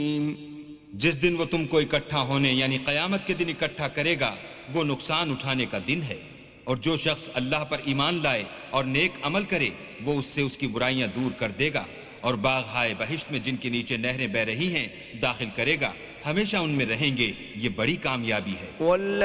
जिस दिन वो तुमको इकट्ठा होने यानी क़यामत के दिन इकट्ठा करेगा वो नुकसान उठाने का दिन है। और जो शख्स अल्लाह पर ईमान लाए और नेक अमल करे वो उससे उसकी बुराइयां दूर कर देगा और बाग हाय बहिश्त में जिनके नीचे नहरें बह रही हैं दाखिल करेगा, हमेशा उनमें रहेंगे। ये बड़ी कामयाबी है।